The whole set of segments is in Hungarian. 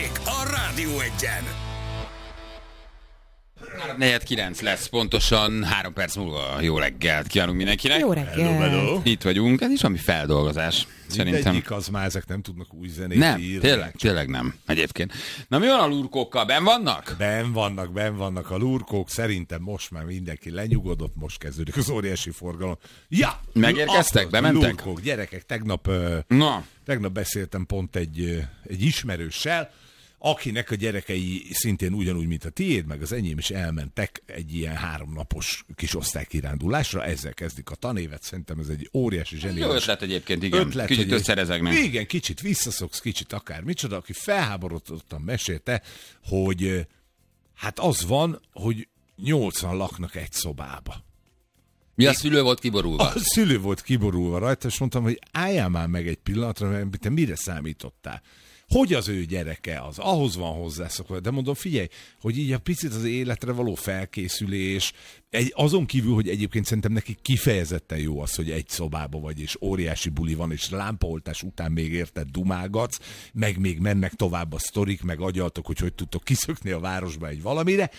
a Rádió Egyen. 4:09 lesz pontosan, 3 perc múlva. Jó reggelt kívánunk mindenkinek. Jó reggelt. Hello. Itt vagyunk, ez is valami feldolgozás. Szerintem. Mindegyik az már, ezek nem tudnak új zenét írni. Nem, tényleg nem egyébként. Na mi van a lurkókkal? Ben vannak? Ben vannak a lurkók, szerintem most már mindenki lenyugodott, most kezdődik az óriási forgalom. Ja! Megérkeztek? Bementek? Lurkók, gyerekek, tegnap beszéltem pont egy ismerőssel, akinek a gyerekei szintén ugyanúgy, mint a tiéd, meg az enyém is elmentek egy ilyen 3 napos kis osztálykirándulásra, ezzel kezdik a tanévet, szerintem ez egy óriási zseniális. Jó ötlet egyébként, igen. Kicsit összerezegnek. Igen, kicsit visszaszoksz, kicsit akár micsoda, aki felháborodottan mesélte, hogy hát az van, hogy 80 laknak egy szobába. Mi a szülő volt kiborulva? A szülő volt kiborulva rajta, és mondtam, hogy álljál már meg egy pillanatra, mert te mire számítottál? Hogy az ő gyereke az, ahhoz van hozzászokva. De mondom, figyelj, hogy így a picit az életre való felkészülés, azon kívül, hogy egyébként szerintem neki kifejezetten jó az, hogy egy szobába vagy, és óriási buli van, és lámpaoltás után még érted dumálgatsz, meg még mennek tovább a sztorik, meg agyaltok, hogy tudtok kiszökni a városba egy valamire,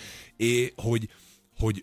hogy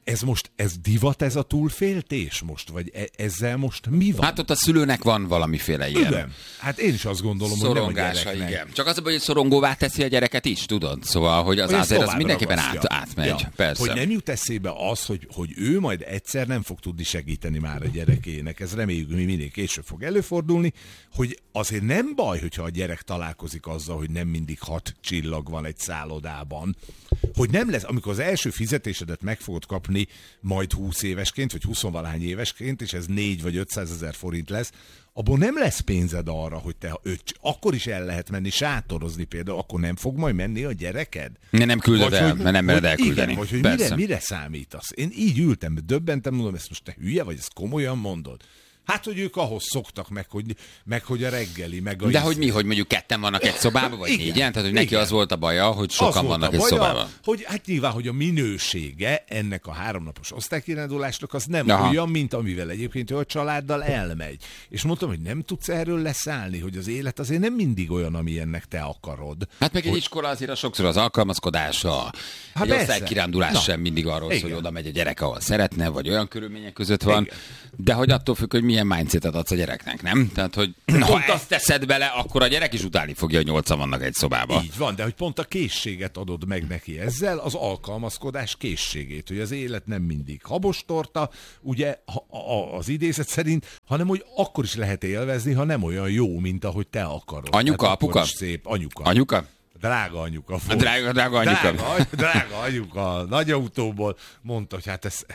ez divat, ez a túlféltés most? Vagy ezzel most mi van? Hát ott a szülőnek van valamiféle ilyen. Igen. Hát én is azt gondolom, szorongása, hogy nem a gyereknek. igen. Csak az, hogy szorongóvá teszi a gyereket is, tudod? Szóval, hogy azért az mindenképpen átmegy. Ja. Persze. Hogy nem jut eszébe az, hogy ő majd egyszer nem fog tudni segíteni már a gyerekének. Ez reméljük, mi minél később fog előfordulni, hogy azért nem baj, hogyha a gyerek találkozik azzal, hogy nem mindig 6 csillag van egy szállodában. Hogy nem lesz, amikor az első fizetésedet meg fogod kapni majd 20 évesként, vagy 20-valahány évesként, és ez 4 vagy 500 ezer forint lesz, abból nem lesz pénzed arra, hogy akkor is el lehet menni sátorozni például, akkor nem fog majd menni a gyereked? Nem küldöd el, mert nem mered elküldeni. Igen, vagy hogy mire számítasz? Én így ültem, döbbentem, mondom, ezt most te hülye vagy, ezt komolyan mondod? Hát, hogy ők ahhoz szoktak meg hogy a reggeli, meg a... De hogy mi, hogy mondjuk 2 vannak egy szobában, vagy 4-en? Tehát, hogy neki az volt a baja, hogy sokan vannak egy szobában. Hogy hát nyilván, hogy a minősége ennek a 3 napos osztálykirándulásnak az nem olyan, mint amivel egyébként ő a családdal elmegy. És mondtam, hogy nem tudsz erről leszállni, hogy az élet azért nem mindig olyan, amilyennek te akarod. Hát meg egy iskola azért sokszor az alkalmazkodása, egy osztálykirándulás sem mindig arról szól, hogy oda megy a gyerek, ahol szeretne, vagy olyan körülmények között van, de hogy attól függ, hogy milyen mindsetet adsz a gyereknek, nem? Tehát, hogy ha ezt teszed bele, akkor a gyerek is utálni fogja, hogy 8 vannak egy szobában. Így van, de hogy pont a készséget adod meg neki ezzel, az alkalmazkodás készségét, hogy az élet nem mindig habostorta, ugye az idézet szerint, hanem hogy akkor is lehet élvezni, ha nem olyan jó, mint ahogy te akarod. Anyuka, apuka? Szép, anyuka. Anyuka? Drága anyuka. Drága anyuka. Drága anyuka. Nagy autóból mondta, hogy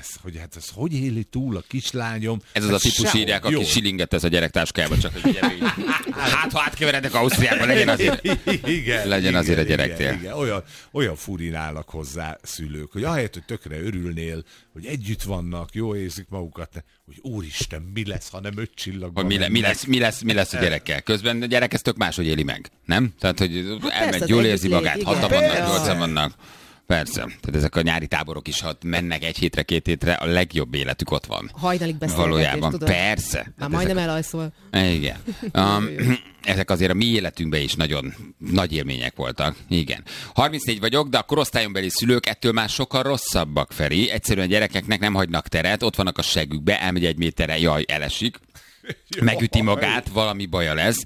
ez hogy éli túl a kislányom. Ez az a típus írják, aki silinget tesz a gyerek táskájába, csak hogy gyere így. Hát, ha átkeverednek Ausztriába, legyen azért a gyerektél. Igen. Olyan furin állnak hozzá szülők, hogy ahelyett, hogy tökre örülnél, hogy együtt vannak, jól érzik magukat, hogy úristen, mi lesz, ha nem 5 csillagban. Mi lesz a gyerekkel? Közben a gyerek ezt tök máshogy éli meg, nem? Tehát, hogy elmegy, jól érzi magát, 6 vannak, 8 vannak. Persze. Tehát ezek a nyári táborok is, ha mennek 1 hétre, 2 hétre, a legjobb életük ott van. Hajnalig beszélgetés, valójában. Tudod? Persze. Már majdnem elalszol. Igen. Ezek azért a mi életünkben is nagyon nagy élmények voltak. Igen. 34 vagyok, de a korosztályombeli szülők ettől már sokkal rosszabbak, Feri. Egyszerűen gyerekeknek nem hagynak teret, ott vannak a segükbe, elmegy 1 méterre, jaj, elesik, megüti magát, valami baja lesz.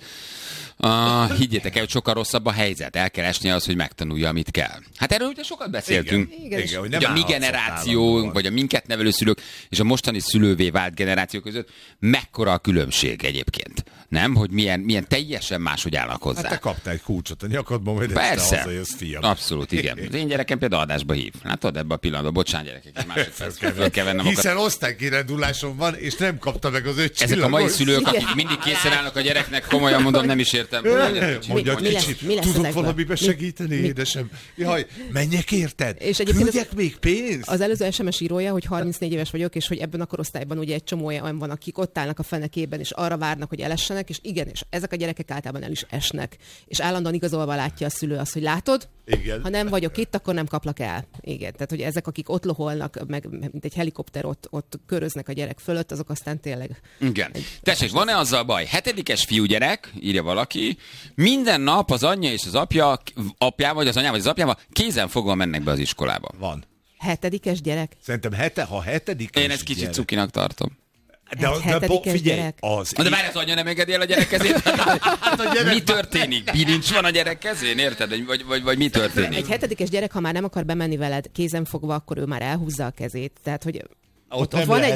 Higgyétek el, hogy sokkal rosszabb a helyzet. El kell esnie az, hogy megtanulja, amit kell. Hát erről ugye sokat beszéltünk. Igen, hogy a mi generációnk, vagy a minket nevelő szülők, és a mostani szülővé vált generáció között mekkora a különbség egyébként. Nem? Hogy milyen teljesen máshogy állnak hozzá. Hát te kaptál egy kulcsot a nyakadban, majd persze. Hazajössz, fiam. Abszolút, igen. Az én gyerekem például adásba hív. Látod, ebben a pillanatban, bocsánat gyerekek, egy másodperc föl kell vennem. Hiszen osztálykiránduláson van, és nem kapta meg az 5 csillagos. Ezek a mai szülők, akik mindig készen állnak a gyereknek, komolyan mondom, nem is értem. Mondja, kicsit, tudok valamiben segíteni, édesem? Jaj, menjek érted? És egyébként még pénzt? Az előző SMS írója, hogy 34 éves vagyok, és hogy ebben a korosztályban ugye egy csomó olyan van, akik ott állnak a fenekében, és arra várnak, hogy elessenek, és igen, és ezek a gyerekek általában el is esnek. És állandóan igazolva látja a szülő azt, hogy látod, Igen. Ha nem vagyok itt, akkor nem kaplak el. Igen, tehát hogy ezek, akik ott loholnak, meg mint egy helikopter ott köröznek a gyerek fölött, azok aztán tényleg... Igen. Tessék, van-e azzal baj? 7-es fiúgyerek, írja valaki, minden nap az anyja és az apjával, vagy az anyával, vagy az apjával kézen fogva mennek be az iskolába. Van. 7-es gyerek? Szerintem ha 7-es Én ezt kicsit cukinak tartom. Figyelj, gyerek. De várj, az anya nem engedi el a gyerek kezét? Mi történik? Bilincs van a gyerek kezén, érted? Vagy mi történik? Egy 7-es gyerek, ha már nem akar bemenni veled kézen fogva, akkor ő már elhúzza a kezét. Tehát, hogy ott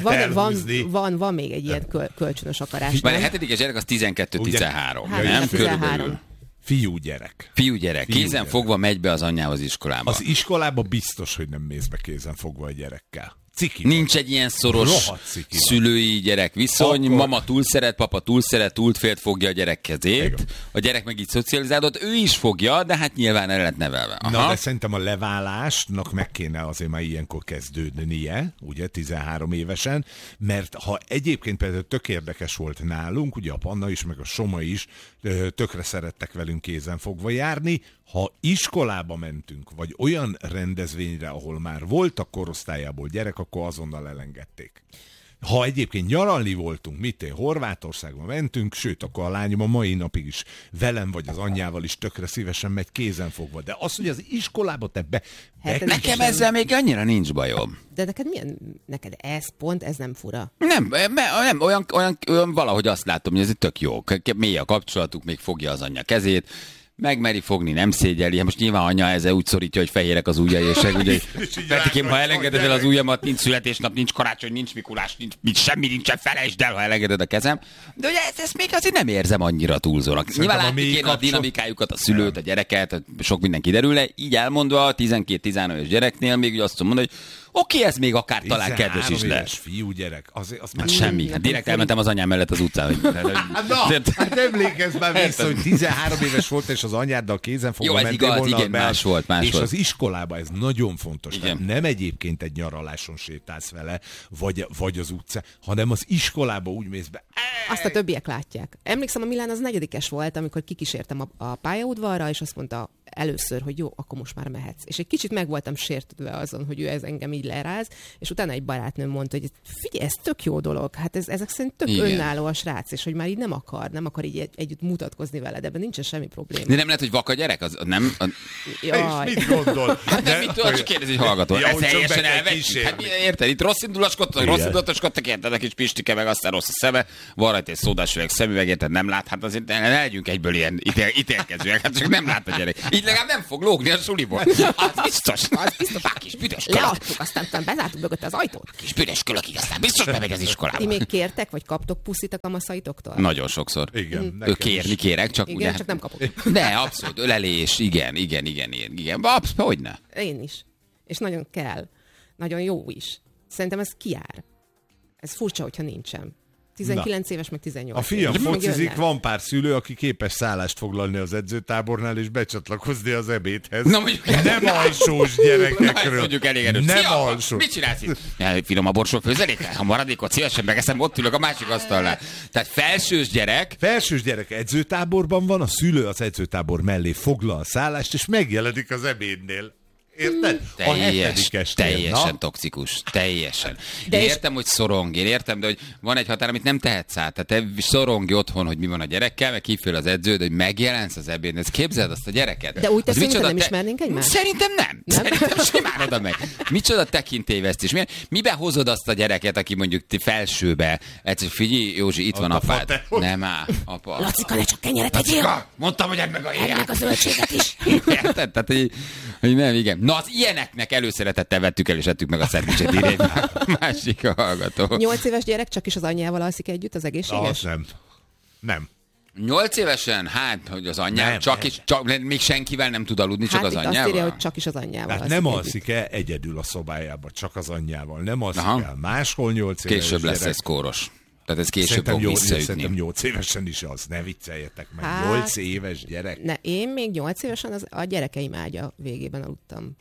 van még egy ilyen kölcsönös akarás. Már a 7-es gyerek az 12-13, Hát, nem? 13. Körülbelül. Fiúgyerek. Kézen fogva megy be az anyjához iskolába. Az iskolába biztos, hogy nem mész be kézen fogva a gyerekkel. Ciki. Nincs egy ilyen szoros szülői gyerek viszony, akkor... mama túl szeret, papa túl szeret, túlfélt fogja a gyerek kezét, igen. A gyerek meg így szocializálódott, ő is fogja, de hát nyilván el lett nevelve. Aha. Na, de szerintem a leválásnak meg kéne azért már ilyenkor kezdődnie, ugye 13 évesen, mert ha egyébként például tök érdekes volt nálunk, ugye a Panna is, meg a Soma is tökre szerettek velünk kézen fogva járni, ha iskolába mentünk, vagy olyan rendezvényre, ahol már voltak korosztályából gyerek, akkor azonnal elengedték. Ha egyébként nyaralni voltunk, Horvátországba mentünk, sőt, akkor a lányom a mai napig is velem vagy az anyjával is tökre szívesen megy kézen fogva. De az, hogy az iskolába te nekem ezzel még annyira nincs bajom. De neked ez nem fura? Nem, olyan valahogy azt látom, hogy ez tök jó. Mély a kapcsolatuk, még fogja az anyja kezét, megmeri fogni, nem szégyeli. Hát most nyilván anya ezzel úgy szorítja, hogy fehérek az ujjai, és ugye Petikém, ha elengeded el az ujjamat, nincs születésnap, nincs karácsony, nincs Mikulás, semmi nincsen, felejtsd el, ha elengeded a kezem. De ugye ezt még azért nem érzem annyira túlzónak. Nyilván látni kéne a dinamikájukat, a szülőt, a gyereket, sok minden kiderülne. Így elmondva a 12-13 éves gyereknél még azt tudom mondani, hogy oké, ez még akár talán kedves is lesz. Fiúgyerek, az hát semmi. Hát direkt elmentem az anyám mellett az utcán. Hát emlékezz már vissza, hogy 13 éves volt, és az anyáddal kézen fogva mentél volna. Igen, más volt. És az iskolában ez nagyon fontos. Nem egyébként egy nyaraláson sétálsz vele, vagy az utcán, hanem az iskolába úgy mész be. Azt a többiek látják. Emlékszem, a Milán az 4-es volt, amikor kikísértem a pályaudvarra, és azt mondta először, hogy jó, akkor most már mehetsz. És egy kicsit meg voltam sértődve azon, hogy ő ez engem így leráz, és utána egy barátnőm mondta, hogy figyelj, ez tök jó dolog, hát ezek szerint tök önálló a srác, és hogy már így nem akar így együtt mutatkozni veled, ebben nincsen semmi probléma. De nem lehet, hogy vaka gyerek? Az nem... Jaj. És mit gondol? De mit tudod, csak kérdezi, hogy hallgató. Ez teljesen elvegy. Hát érted, itt rossz indulatoskodtak, érted, a kis Pistike, meg aztán rossz a szeme, van rajta egy szódás üveg, szemüveg, érted, nem lát, hát azért ne legyünk egyből ilyen ítélkezőek, hát csak nem lát a gyerek. Így legalább nem fog lógni a suliból. Az biztos. A kis büdös kölök. Leadtuk, aztán bezártuk mögött az ajtót. A kis büdös kölökig, aztán biztos bemegy az iskolába. Ti még kértek, vagy kaptok puszit a kamaszaitoktól? Nagyon sokszor. Igen. Kérek, csak igen, ugye. csak nem kapok. De abszolút, ölelés, igen. Hogyne. Én is. És nagyon kell. Nagyon jó is. Szerintem ez kijár. Ez furcsa, hogyha nincsen. 19 éves, meg 18 A fiam éves. focizik, van pár szülő, aki képes szállást foglalni az edzőtábornál, és becsatlakozni az ebédhez. Na, mondjuk, nem alsós gyerekekről. Mondjuk elég erős. Nem Szia, alsós. Mit csinálsz itt? Finom a borsó főzelékkel? Ha maradékot szívesen megeszem, ott ülök a másik asztalnál. Tehát felsős gyerek edzőtáborban van, a szülő az edzőtábor mellé foglal szállást, és megjelenik az ebédnél. Érted? Teljesen toxikus. Teljesen. Én értem, hogy szorong, de hogy van egy határ, amit nem tehetsz át. Tehát te szorongj otthon, hogy mi van a gyerekkel, meg hívfél az edződ, hogy megjelensz az ebédnél. Ezt képzeld azt a gyereket. De úgy teszünk, nem ismernénk egymást? Szerintem nem. Szerintem simán oda megy. Micsoda tekintélyvesztés. Miben hozod azt a gyereket, aki mondjuk felsőbe? Egyszer figyelj, Józsi, itt van apád. Nem áll, apa. Lacika, ne csak kenyeret tegyél. Mondtam, hogy edd meg a héját. Ennek a zöldséget is. Érted? Tehát, hogy nem, igen. Na, az ilyeneknek előszeretettel vettük el, és ettük meg a szendvicset, írja egy másik hallgató. 8 éves gyerek csak is az anyjával alszik együtt, az egészséges? Nem. 8 évesen? Hát, hogy az anyjával, csak még senkivel nem tud aludni, csak az anyjával? Azt írja, hogy csak is az anyjával. Hát nem alszik el egyedül a szobájába, csak az anyjával. Nem alszik el máshol 8 éves később lesz ez kóros. Tehát ez később fog visszaütni. Szerintem 8 évesen is az. Ne vicceljetek meg. 8 éves gyerek. Én még 8 évesen a gyerekeim ágya végében aludtam.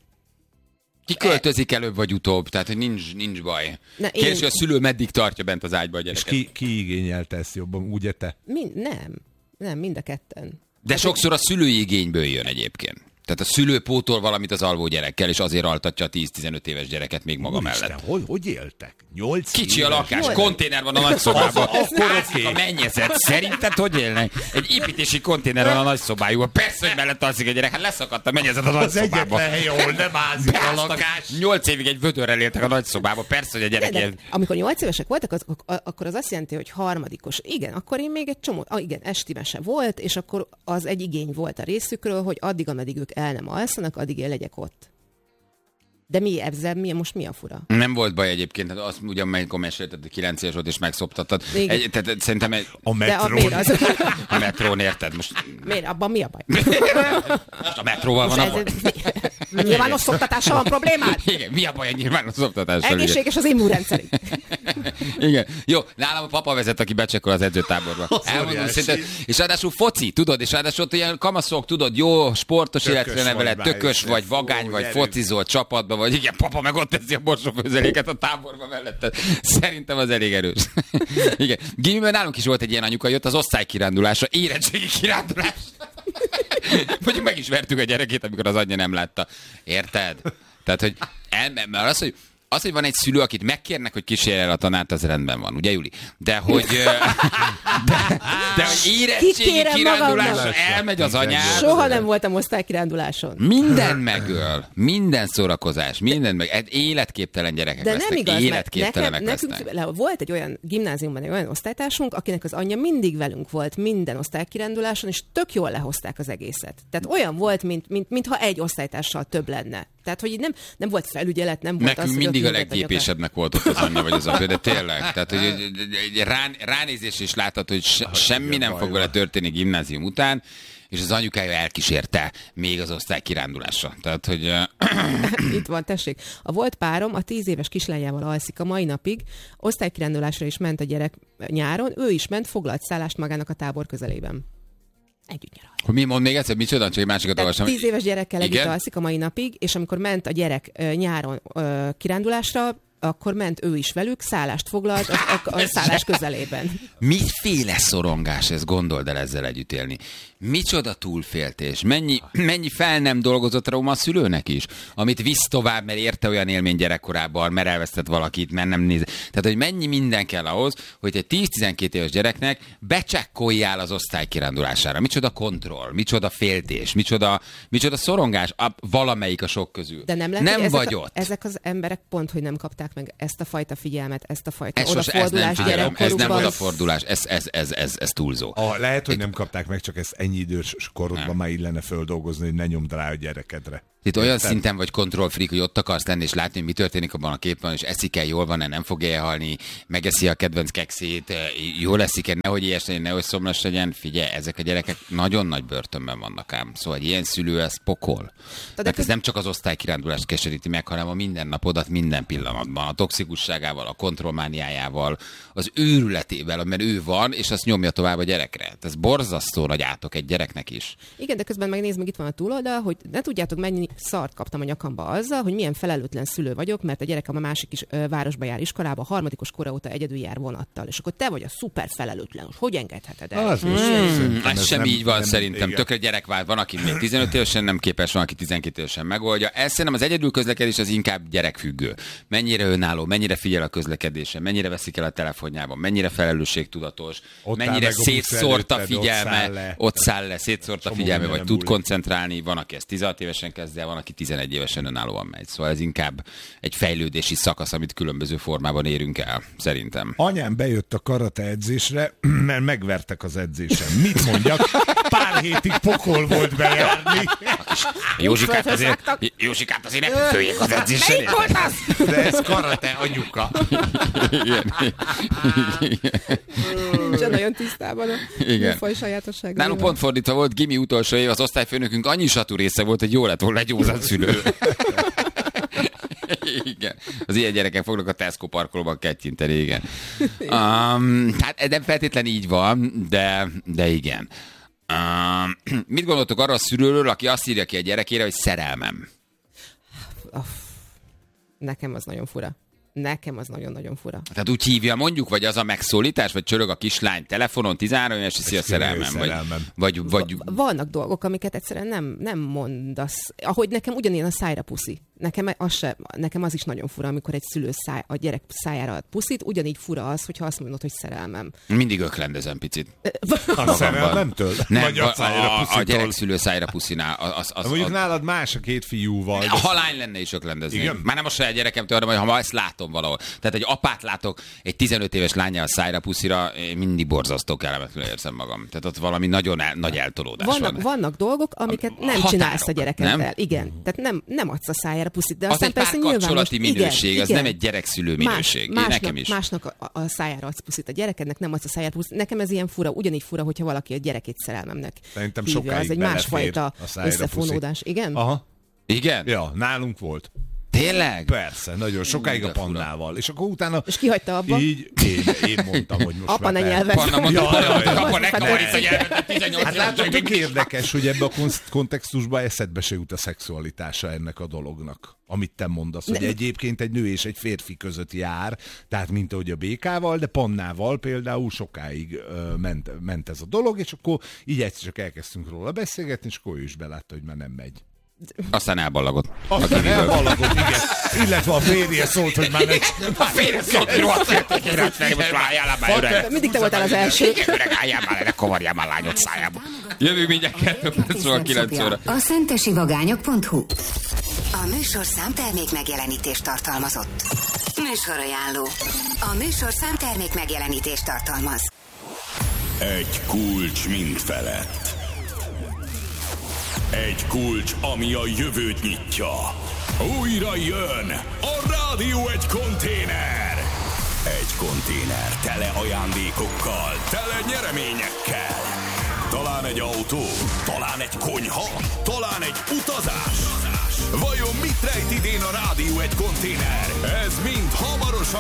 Ki költözik előbb vagy utóbb, tehát hogy nincs baj. Kérdés, hogy a szülő meddig tartja bent az ágyba a gyereket. És ki igényelte ezt jobban, ugye te? Nem, mind a ketten. De sokszor a szülői igényből jön egyébként. Tehát a szülő pótol valamit az alvó gyerekkel, és azért altatja a 10-15 éves gyereket még maga mellett. Hogy éltek? 8 Kicsi a lakás, 8. konténer van a nagyszobában. A mennyezet. Szerinted hogy élnek? Egy építési konténer van a nagyszobájúban. Persze, hogy mellett alszik a gyerek. Hát leszakadt a mennyezet a nagyszobában. Az egyetlen hely, ahol nem ázik a lakás. 8 évig egy vödörrel éltek a nagyszobában. Persze, hogy a gyerek ilyen... Amikor 8 évesek voltak, akkor az azt jelenti, hogy harmadikos. Igen, akkor én még egy csomó, igen, esti mese volt, és akkor az egy igény volt a részükről, hogy addig, ameddig ők el nem alszanak, addig én legyek ott. De most mi a fura? Nem volt baj egyébként, hát azt ugyan amikor mesélted, hogy 9 éves volt és megszoptattad. Tehát szerintem a metrón. A metrón, érted? Most... Miért? Abban mi a baj? Most a metróval van a baj. Nyilvános szoptatással van problémád? Igen, mi a baj a nyilvános szoptatással? Egészséges az immunrendszerünk. Igen. Jó, nálam a papa vezet, aki becsekol az edzőtáborba. Elmondom szinte. És ráadásul foci, tudod, és ráadásul ott ilyen kamaszok, tudod, jó sportos életre neveled, tökös vagy, vagány vagy, focizol csapatba vagy, igen, papa meg ott teszi a borsófőzeléket a táborba mellette. Szerintem az elég erős. Igen. Gimiben nálunk is volt egy ilyen anyuka, jött az osztálykirándulásra, érettségi kirándulás. Mondjuk meg is vertük a gyerekét, amikor az anyja nem látta. Érted? Tehát, hogy az, hogy van egy szülő, akit megkérnek, hogy kísérje el a tanárt, az rendben van, ugye, Juli? De hogy érettségi kirándulásra elmegy az anyád. Soha nem voltam osztálykiránduláson. Minden megöl, minden szórakozás, minden meg. Életképtelen gyerekek de lesznek. Nem igaz, életképtelenek nekünk volt egy olyan gimnáziumban, egy olyan osztálytársunk, akinek az anyja mindig velünk volt minden osztálykiránduláson, és tök jól lehozták az egészet. Tehát olyan volt, mintha egy osztálytársal több lenne. Tehát, hogy nem volt felügyelet, nem volt nekünk az, mindig a leggépesebbnek volt ott az anyja vagy az apja, de tényleg. Tehát, hogy ránézés is látható, hogy semmi nem fog vele történni gimnázium után, és az anyukája elkísérte még az osztály kirándulásra. Tehát, hogy... Itt van, tessék. A volt párom a 10 éves kislányával alszik a mai napig, osztálykirándulásra is ment a gyerek nyáron, ő is ment, foglalt szállást magának a tábor közelében. Együtt nyaral. Mi mond még egyszer, micsoda? Csak egy másikat olvasom. 10 éves gyerekkel együtt alszik a mai napig, és amikor ment a gyerek nyáron kirándulásra, akkor ment ő is velük, szállást foglalt a szállás közelében. Miféle szorongás ez, gondold el ezzel együtt élni. Micsoda túlféltés, mennyi fel nem dolgozott trauma a szülőnek is, amit visz tovább, mert érte olyan élmény gyerekkorában, mert elvesztett valakit, mert nem néz. Tehát, hogy mennyi minden kell ahhoz, hogy egy 10-12 éves gyereknek becsekkoljál az osztály kirándulására. Micsoda kontroll, micsoda féltés, micsoda szorongás, valamelyik a sok közül. De nem vagy ott. Ezek az emberek pont, hogy nem kapták meg ezt a fajta figyelmet, ezt a fajta odafordulást gyerekkorukban. Ez nem odafordulás, ez túlzó. Lehet, hogy nem kapták meg, csak ezt ennyi idős korodban már illene földolgozni, hogy ne nyomd rá a gyerekedre. Itt olyan szinten vagy kontrollfreak, hogy ott akarsz lenni, és látni, hogy mi történik abban a képen, és eszik-e, jól van-e, nem fog elhalni, megeszi a kedvenc kekszét, jól eszik-e, nehogy ilyes legyen, nehogy szomjas legyen. Figyelj, ezek a gyerekek nagyon nagy börtönben vannak ám. Szóval egy ilyen szülő, ez pokol. Mert ez nem csak az osztálykirándulást keseríti meg, hanem a mindennapodat minden pillanatban, a toxikusságával, a kontrollmániájával, az őrületével, mert ő van, és azt nyomja tovább a gyerekre. Ez borzasztó nagy átok egy gyereknek is. Igen, de közben megnézd, meg itt van a túloldal, hogy ne tudjátok mennyi szart kaptam a nyakamba azzal, hogy milyen felelőtlen szülő vagyok, mert a gyerekem a másik is városba jár iskolába, harmadikos kora óta egyedül jár vonattal, és akkor te vagy a szuper felelőtlen. Hogy engedheted el? Ez sem így van szerintem. Tökre gyerekvált. Van, aki még 15 évesen nem képes, van, aki 12 évesen megoldja. Ez szerintem az egyedül közlekedés az inkább gyerekfüggő. Mennyire önálló, mennyire figyel a közlekedése, mennyire veszik el a telefonjában, mennyire felelősségtudatos, mennyire szétszórt a figyelme, ott száll le, szétszórt a figyelme, vagy tud koncentrálni. Van, aki ezt 16 évesen kezd el, van, aki 11 évesen önállóan megy. Szóval ez inkább egy fejlődési szakasz, amit különböző formában érünk el, szerintem. Anyám bejött a karate edzésre, mert megvertek az edzésen. Mit mondjak? Pár hétig pokol volt bejárni. Józsikát azért nem följék az edzésen. Melyik volt az? De ez karate, anyuka. Nincsen nagyon tisztában a műfaj sajátosság. Nálunk pont fordítva volt, gimi utolsó év, az osztályfőnökünk annyi satú része volt, hogy jó lett volna egy józan szülő. Igen. Az ilyen gyerekek fognak a Tesco parkolóban kettyinteni, igen. Hát nem feltétlenül így van, de igen. Mit gondoltok arra a szülőről, aki azt írja ki a gyerekére, hogy szerelmem? Nekem az nagyon fura. Nekem az nagyon-nagyon fura. Tehát úgy hívja mondjuk, vagy az a megszólítás, vagy csörög a kislány telefonon, 13 éves, hiszi a szerelmem. Vagy... Vannak dolgok, amiket egyszerűen nem mondasz. Ahogy nekem ugyanilyen a szájra puszi. Nekem az is nagyon fura, amikor egy szülő a gyerek szájára ad puszit, ugyanígy fura az, hogyha azt mondod, hogy szerelmem. Mindig öklendezem picit. A szerelmemtől? Nem, a gyerekszülő szájra puszinál. Mondjuk nálad más a két fiúval. Ha lány lenne is öklendezni. Igen? Már nem a saját gyerekemtől, hanem ha ezt látom valahol. Tehát egy apát látok egy 15 éves lányjal szájra puszira, én mindig borzasztó kellemetlenül érzem magam. Tehát ott valami nagyon nagy eltolódás van. Vannak dolgok, amiket nem csinálsz a gyerekeddel. Nem? Igen. Tehát nem adsz a szájára puszit, de aztán persze párkapcsolati minőség, az nem egy gyerekszülő minőség. Nekem is. Másnak a szájára adsz puszit, a gyerekednek nem adsz a szájára puszit. Nekem ez ilyen fura, ugyanígy fura, hogyha valaki a gyerekét szerelmemnek szerintem hívja. sokáig az egy másfajta összefonódás. Igen? Aha. Igen? Ja, nálunk volt. Tényleg? Persze, nagyon sokáig a Pannával. És akkor utána... És ki hagyta abba? Így én mondtam, hogy most apa ne nyelvet. Panna mondta, apa ne fordít a nyelvet, 18 hát látod, tök érdekes, hogy ebben a kontextusban eszedbe se jut a szexualitása ennek a dolognak. Amit te mondasz, hogy egyébként egy nő és egy férfi között jár, tehát mint ahogy a békával, de Pannával például sokáig ment ez a dolog, és akkor így egyszer csak elkezdtünk róla beszélgetni, és akkor ő is belátta, hogy már nem megy. Aztán elballagott. Aztán elballagott, igen. Illetve a férje szólt, hogy már megy. A férje szólt, hogy rohadt. Mindig te voltál az első. Öreg, álljál már, ne kavarjál már lányod szájába. Jövünk mindjárt 2 percről 9 óra. A szentesivagányok.hu. A műsorszám termék megjelenítést tartalmazott. Műsorajánló. A műsorszám termék megjelenítést tartalmaz. Egy kulcs mind felett. Egy kulcs, ami a jövőt nyitja. Újra jön a Rádió Egy konténer. Egy konténer tele ajándékokkal, tele nyereményekkel. Talán egy autó, talán egy konyha, talán egy utazás. Vajon mit rejt idén a Rádió Egy konténer? Ez mind hamarosan